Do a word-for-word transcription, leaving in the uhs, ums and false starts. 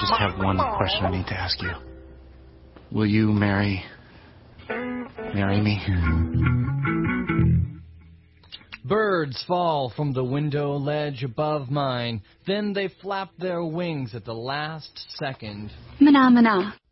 just have one question I need to ask you. Will you marry... marry me? Birds fall from the window ledge above mine. Then they flap their wings at the last second. Mana mana.